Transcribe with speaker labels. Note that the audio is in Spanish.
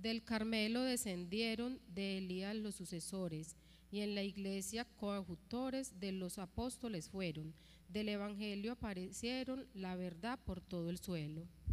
Speaker 1: Del Carmelo descendieron de Elías los sucesores, y en la iglesia coadjutores de los apóstoles fueron. Del Evangelio aparecieron la verdad por todo el suelo.